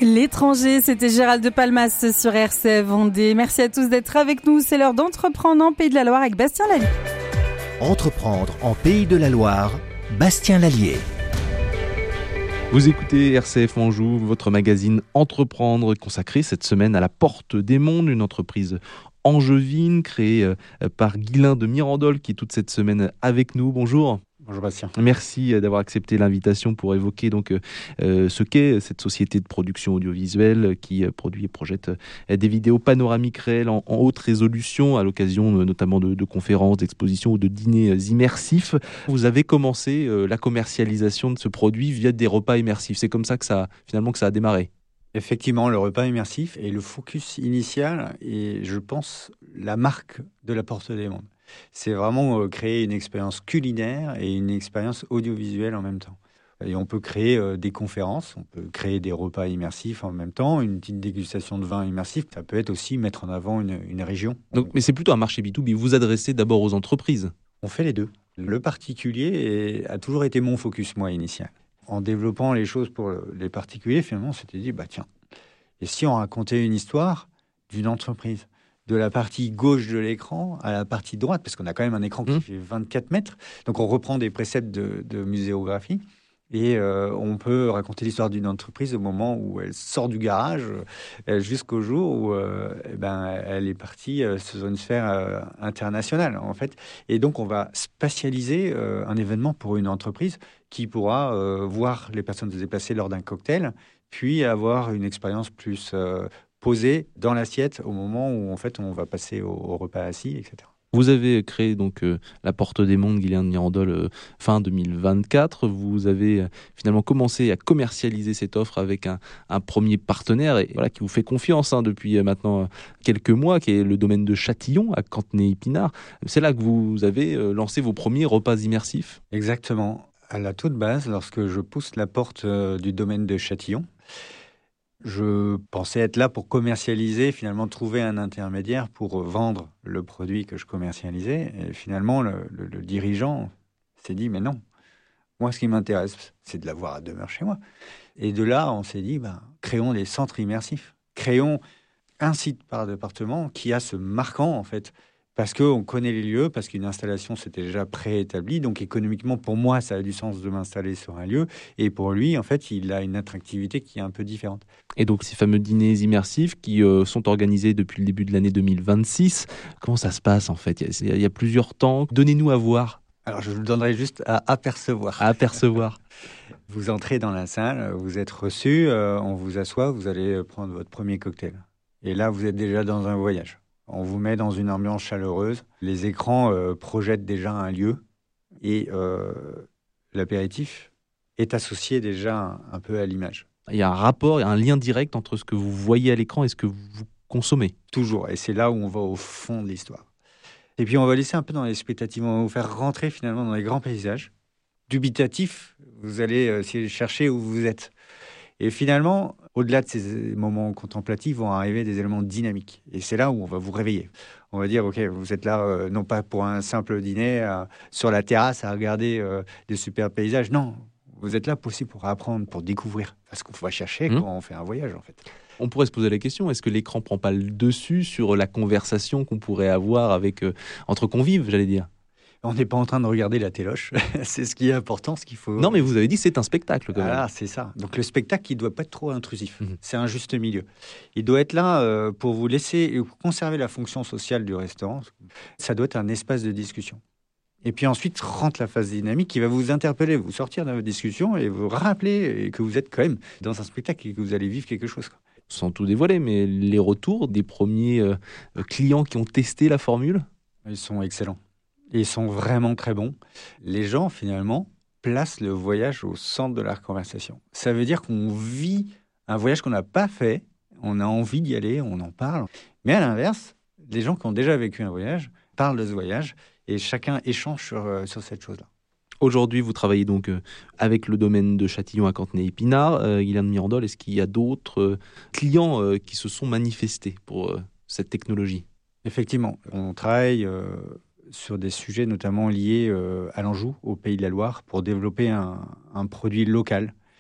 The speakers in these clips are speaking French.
L'étranger, c'était Gérald de Palmas sur RCF Vendée. Merci à tous d'être avec nous. C'est l'heure d'entreprendre en Pays de la Loire avec Bastien Lallier. Entreprendre en Pays de la Loire, Bastien Lallier. Vous écoutez RCF Anjou, votre magazine Entreprendre, consacré cette semaine à la Porte des Mondes, une entreprise angevine créée par Guylain de Mirandol qui est toute cette semaine avec nous. Bonjour. Bonjour Bastien. Merci d'avoir accepté l'invitation pour évoquer donc ce qu'est cette société de production audiovisuelle qui produit et projette des vidéos panoramiques réelles en haute résolution à l'occasion notamment de conférences, d'expositions ou de dîners immersifs. Vous avez commencé la commercialisation de ce produit via des repas immersifs. C'est comme ça que ça a démarré. Effectivement, le repas immersif est le focus initial et je pense la marque de la Porte des Mondes. C'est vraiment créer une expérience culinaire et une expérience audiovisuelle en même temps. Et on peut créer des conférences, on peut créer des repas immersifs en même temps, une petite dégustation de vin immersif. Ça peut être aussi mettre en avant une région. Donc, mais c'est plutôt un marché B2B. Vous adressez d'abord aux entreprises. On fait les deux. Le particulier a toujours été mon focus, moi, initial. En développant les choses pour les particuliers, finalement, on s'était dit, tiens, et si on racontait une histoire d'une entreprise de la partie gauche de l'écran à la partie droite, parce qu'on a quand même un écran qui fait 24 mètres. Donc, on reprend des préceptes de muséographie et on peut raconter l'histoire d'une entreprise au moment où elle sort du garage jusqu'au jour où elle est partie sur une sphère internationale, en fait. Et donc, on va spatialiser un événement pour une entreprise qui pourra voir les personnes se déplacer lors d'un cocktail, puis avoir une expérience plus posée dans l'assiette au moment où en fait on va passer au repas assis, etc. Vous avez créé donc la Porte des Mondes, Guylain de Mirandol, fin 2024. Vous avez finalement commencé à commercialiser cette offre avec un premier partenaire et voilà, qui vous fait confiance depuis maintenant quelques mois, qui est le domaine de Châtillon à Cantenay-Épinard. C'est là que vous avez lancé vos premiers repas immersifs. Exactement. À la toute base, lorsque je pousse la porte du domaine de Châtillon, je pensais être là pour commercialiser, finalement trouver un intermédiaire pour vendre le produit que je commercialisais. Et finalement, le dirigeant s'est dit, mais non, moi ce qui m'intéresse, c'est de l'avoir à demeure chez moi. Et de là, on s'est dit, créons des centres immersifs. Créons un site par département qui a ce marquant, en fait, parce qu'on connaît les lieux, parce qu'une installation, c'était déjà préétabli. Donc, économiquement, pour moi, ça a du sens de m'installer sur un lieu. Et pour lui, en fait, il a une attractivité qui est un peu différente. Et donc, ces fameux dîners immersifs qui sont organisés depuis le début de l'année 2026, comment ça se passe, en fait ? Il y a plusieurs temps. Donnez-nous à voir. Alors, je vous le donnerai juste à apercevoir. À apercevoir. Vous entrez dans la salle, vous êtes reçu, on vous assoit, vous allez prendre votre premier cocktail. Et là, vous êtes déjà dans un voyage. On vous met dans une ambiance chaleureuse. Les écrans projettent déjà un lieu et l'apéritif est associé déjà un peu à l'image. Il y a un rapport, il y a un lien direct entre ce que vous voyez à l'écran et ce que vous consommez. Toujours. Et c'est là où on va au fond de l'histoire. Et puis, on va laisser un peu dans l'expectative. On va vous faire rentrer finalement dans les grands paysages. Dubitatif, vous allez essayer de chercher où vous êtes. Et finalement, au-delà de ces moments contemplatifs, vont arriver des éléments dynamiques. Et c'est là où on va vous réveiller. On va dire, OK, vous êtes là, non pas pour un simple dîner, sur la terrasse, à regarder des super paysages. Non, vous êtes là aussi pour apprendre, pour découvrir. Parce qu'on va chercher quand on fait un voyage, en fait. On pourrait se poser la question, est-ce que l'écran ne prend pas le dessus sur la conversation qu'on pourrait avoir entre convives, j'allais dire ? On n'est pas en train de regarder la téloche. C'est ce qui est important, ce qu'il faut... Non, mais vous avez dit que c'est un spectacle, quand même. Ah, c'est ça. Donc, le spectacle, il ne doit pas être trop intrusif. C'est un juste milieu. Il doit être là pour vous laisser et conserver la fonction sociale du restaurant. Ça doit être un espace de discussion. Et puis ensuite, rentre la phase dynamique qui va vous interpeller, vous sortir de votre discussion et vous rappeler que vous êtes quand même dans un spectacle et que vous allez vivre quelque chose. Sans tout dévoiler, mais les retours des premiers clients qui ont testé la formule ? Ils sont excellents. Ils sont vraiment très bons. Les gens, finalement, placent le voyage au centre de la conversation. Ça veut dire qu'on vit un voyage qu'on n'a pas fait, on a envie d'y aller, on en parle. Mais à l'inverse, les gens qui ont déjà vécu un voyage parlent de ce voyage et chacun échange sur cette chose-là. Aujourd'hui, vous travaillez donc avec le domaine de Châtillon à Cantenay-Épinard. Guylain de Mirandol, est-ce qu'il y a d'autres clients qui se sont manifestés pour cette technologie ? Effectivement, on travaille sur des sujets notamment liés à l'Anjou, au Pays de la Loire, pour développer un produit local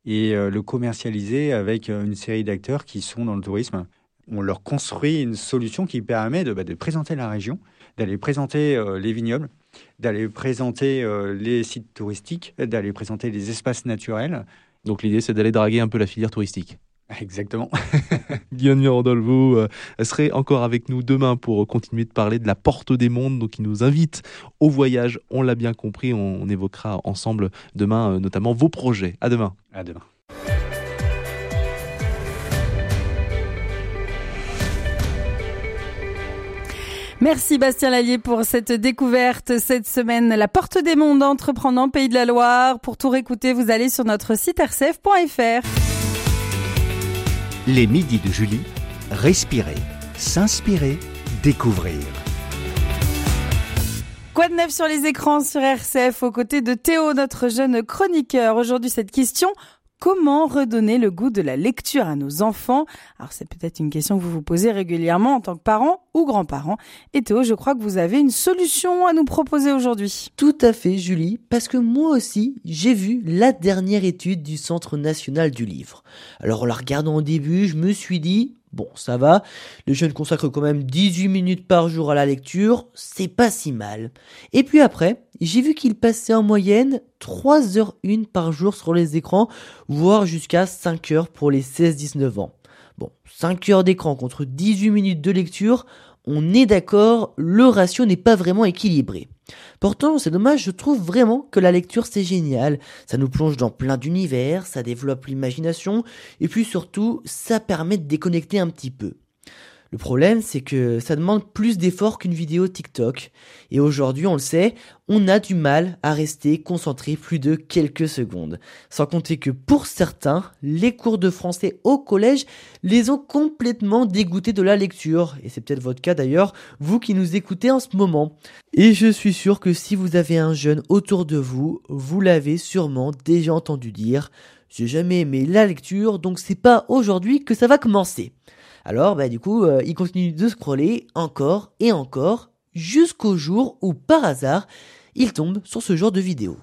et le commercialiser avec une série d'acteurs qui sont dans le tourisme. On leur construit une solution qui permet de présenter la région, d'aller présenter les vignobles, d'aller présenter les sites touristiques, d'aller présenter les espaces naturels. Donc l'idée, c'est d'aller draguer un peu la filière touristique. Exactement. Guillaume Mirandol, vous serez encore avec nous demain pour continuer de parler de la Porte des Mondes, donc qui nous invite au voyage. On l'a bien compris, on évoquera ensemble demain notamment vos projets. À demain. À demain. Merci Bastien Lallier pour cette découverte cette semaine. La Porte des Mondes entreprenant Pays de la Loire. Pour tout réécouter, vous allez sur notre site rcf.fr. Les midis de Julie, respirer, s'inspirer, découvrir. Quoi de neuf sur les écrans sur RCF aux côtés de Théo, notre jeune chroniqueur. Aujourd'hui, cette question: comment redonner le goût de la lecture à nos enfants? Alors, c'est peut-être une question que vous vous posez régulièrement en tant que parent ou grand-parent. Et Théo, je crois que vous avez une solution à nous proposer aujourd'hui. Tout à fait, Julie, parce que moi aussi, j'ai vu la dernière étude du Centre national du livre. Alors, en la regardant au début, je me suis dit, bon, ça va, les jeunes consacrent quand même 18 minutes par jour à la lecture, c'est pas si mal. Et puis après, j'ai vu qu'ils passaient en moyenne 3h01 par jour sur les écrans, voire jusqu'à 5 heures pour les 16-19 ans. Bon, 5 heures d'écran contre 18 minutes de lecture, on est d'accord, le ratio n'est pas vraiment équilibré. Pourtant, c'est dommage, je trouve vraiment que la lecture c'est génial. Ça nous plonge dans plein d'univers, ça développe l'imagination, et puis surtout, ça permet de déconnecter un petit peu. Le problème, c'est que ça demande plus d'efforts qu'une vidéo TikTok. Et aujourd'hui, on le sait, on a du mal à rester concentré plus de quelques secondes. Sans compter que pour certains, les cours de français au collège les ont complètement dégoûtés de la lecture. Et c'est peut-être votre cas d'ailleurs, vous qui nous écoutez en ce moment. Et je suis sûr que si vous avez un jeune autour de vous, vous l'avez sûrement déjà entendu dire « J'ai jamais aimé la lecture, donc c'est pas aujourd'hui que ça va commencer ». Alors, du coup, il continue de scroller encore et encore, jusqu'au jour où, par hasard, il tombe sur ce genre de vidéo.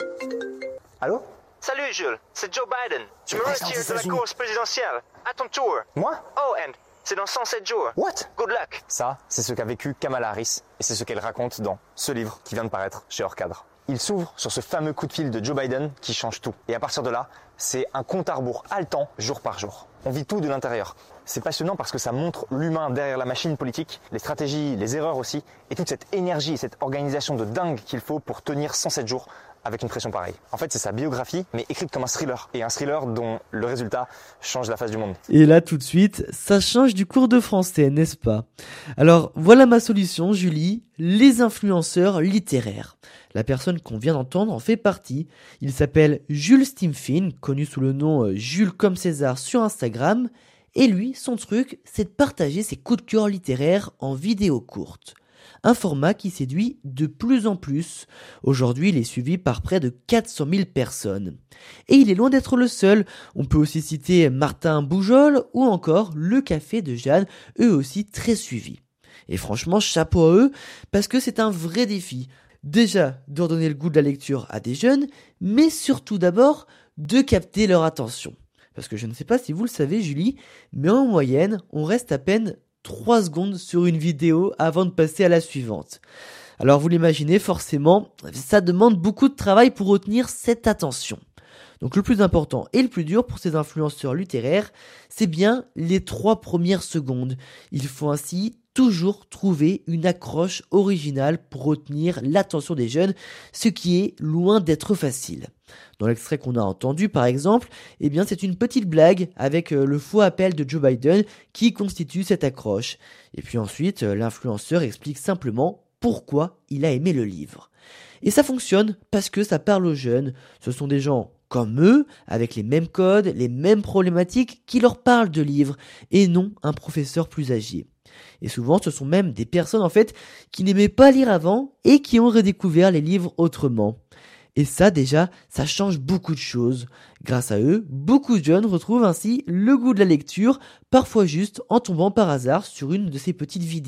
Allô? Salut Jules, c'est Joe Biden. Je me retire de la course présidentielle. À ton tour. Moi? Oh, and c'est dans 107 jours. What? Good luck. Ça, c'est ce qu'a vécu Kamala Harris, et c'est ce qu'elle raconte dans ce livre qui vient de paraître chez Orcadre. Il s'ouvre sur ce fameux coup de fil de Joe Biden qui change tout. Et à partir de là, c'est un compte à rebours haletant jour par jour. On vit tout de l'intérieur. C'est passionnant parce que ça montre l'humain derrière la machine politique, les stratégies, les erreurs aussi, et toute cette énergie et cette organisation de dingue qu'il faut pour tenir 107 jours avec une pression pareille. En fait, c'est sa biographie, mais écrite comme un thriller. Et un thriller dont le résultat change la face du monde. Et là, tout de suite, ça change du cours de français, n'est-ce pas? Alors, voilà ma solution, Julie, les influenceurs littéraires. La personne qu'on vient d'entendre en fait partie. Il s'appelle Jules Stimfin, connu sous le nom Jules comme César sur Instagram. Et lui, son truc, c'est de partager ses coups de cœur littéraires en vidéo courte. Un format qui séduit de plus en plus. Aujourd'hui, il est suivi par près de 400 000 personnes. Et il est loin d'être le seul. On peut aussi citer Martin Boujol ou encore Le Café de Jeanne, eux aussi très suivis. Et franchement, chapeau à eux, parce que c'est un vrai défi. Déjà, de redonner le goût de la lecture à des jeunes, mais surtout d'abord, de capter leur attention. Parce que je ne sais pas si vous le savez, Julie, mais en moyenne, on reste à peine 3 secondes sur une vidéo avant de passer à la suivante. Alors vous l'imaginez, forcément, ça demande beaucoup de travail pour retenir cette attention. Donc le plus important et le plus dur pour ces influenceurs littéraires, c'est bien les 3 premières secondes. Il faut ainsi toujours trouver une accroche originale pour retenir l'attention des jeunes, ce qui est loin d'être facile. Dans l'extrait qu'on a entendu par exemple, c'est une petite blague avec le faux appel de Joe Biden qui constitue cette accroche. Et puis ensuite, l'influenceur explique simplement pourquoi il a aimé le livre. Et ça fonctionne parce que ça parle aux jeunes. Ce sont des gens comme eux, avec les mêmes codes, les mêmes problématiques, qui leur parlent de livres, et non un professeur plus âgé. Et souvent, ce sont même des personnes en fait qui n'aimaient pas lire avant et qui ont redécouvert les livres autrement. Et ça déjà, ça change beaucoup de choses. Grâce à eux, beaucoup de jeunes retrouvent ainsi le goût de la lecture, parfois juste en tombant par hasard sur une de ces petites vidéos.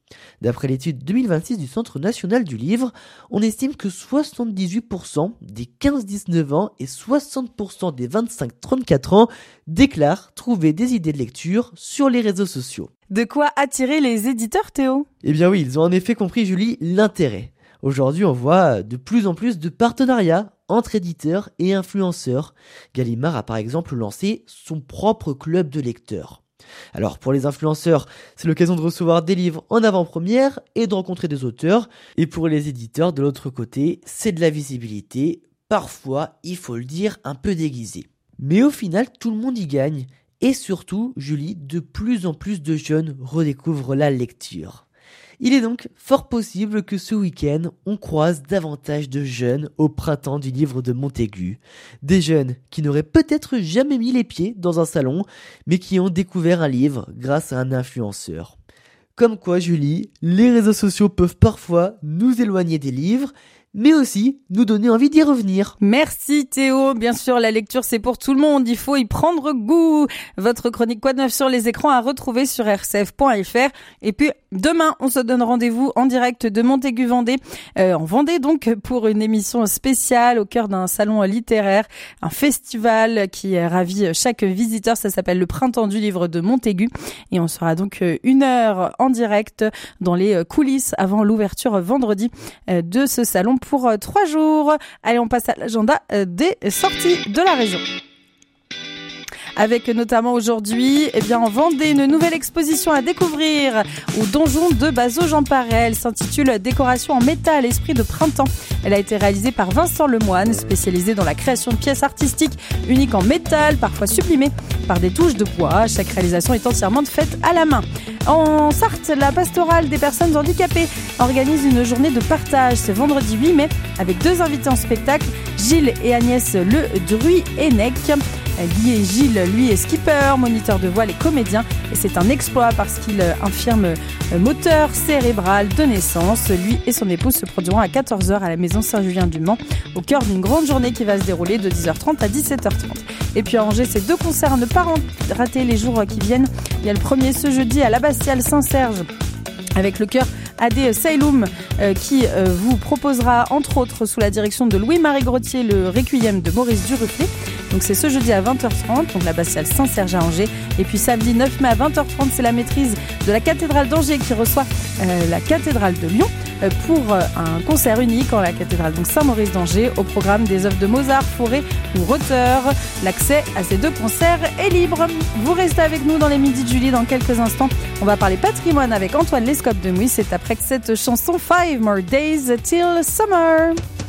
D'après l'étude 2026 du Centre national du livre, on estime que 78% des 15-19 ans et 60% des 25-34 ans déclarent trouver des idées de lecture sur les réseaux sociaux. De quoi attirer les éditeurs, Théo ? Eh bien oui, ils ont en effet compris, Julie, l'intérêt. Aujourd'hui, on voit de plus en plus de partenariats entre éditeurs et influenceurs. Gallimard a par exemple lancé son propre club de lecteurs. Alors pour les influenceurs, c'est l'occasion de recevoir des livres en avant-première et de rencontrer des auteurs. Et pour les éditeurs, de l'autre côté, c'est de la visibilité, parfois, il faut le dire, un peu déguisée. Mais au final, tout le monde y gagne. Et surtout, Julie, de plus en plus de jeunes redécouvrent la lecture. Il est donc fort possible que ce week-end, on croise davantage de jeunes au printemps du livre de Montaigu. Des jeunes qui n'auraient peut-être jamais mis les pieds dans un salon, mais qui ont découvert un livre grâce à un influenceur. Comme quoi, Julie, les réseaux sociaux peuvent parfois nous éloigner des livres, mais aussi nous donner envie d'y revenir. Merci Théo, bien sûr la lecture c'est pour tout le monde, il faut y prendre goût. Votre chronique Quoi de neuf sur les écrans à retrouver sur rcf.fr. Et puis demain on se donne rendez-vous en direct de Montaigu Vendée, en Vendée donc, pour une émission spéciale au cœur d'un salon littéraire, un festival qui ravit chaque visiteur, ça s'appelle le Printemps du livre de Montaigu et on sera donc 1 heure en direct dans les coulisses avant l'ouverture vendredi de ce salon pour 3 jours. Allez, on passe à l'agenda des sorties de la région. Avec notamment aujourd'hui, en Vendée, une nouvelle exposition à découvrir au donjon de Bazot-Jean-Paret. Elle s'intitule Décoration en métal, esprit de printemps. Elle a été réalisée par Vincent Lemoine, spécialisé dans la création de pièces artistiques uniques en métal, parfois sublimées par des touches de bois. Chaque réalisation est entièrement faite à la main. En Sarthe, la pastorale des personnes handicapées organise une journée de partage ce vendredi 8 mai avec 2 invités en spectacle, Gilles et Agnès Le Druy-Hennec. Gilles, lui, est skipper, moniteur de voile et comédien. Et c'est un exploit parce qu'il infirme moteur cérébral de naissance. Lui et son épouse se produiront à 14h à la maison Saint-Julien-du-Mans, au cœur d'une grande journée qui va se dérouler de 10h30 à 17h30. Et puis à Angers, c'est 2 concerts à ne pas rater les jours qui viennent. Il y a le premier ce jeudi à l'Abbatiale Saint-Serge, avec le chœur AD Seiloum qui vous proposera entre autres sous la direction de Louis-Marie Grottier le Requiem de Maurice Duruflé. Donc c'est ce jeudi à 20h30, donc l'abbatiale Saint-Serge à Angers. Et puis samedi 9 mai à 20h30, c'est la maîtrise de la cathédrale d'Angers qui reçoit la cathédrale de Lyon pour un concert unique en la cathédrale donc Saint-Maurice d'Angers, au programme des œuvres de Mozart, Fauré ou Reuter. L'accès à ces 2 concerts est libre. Vous restez avec nous dans les Midis de Julie dans quelques instants. On va parler patrimoine avec Antoine Lescope de Mouy. C'est après cette chanson 5 More Days Till Summer.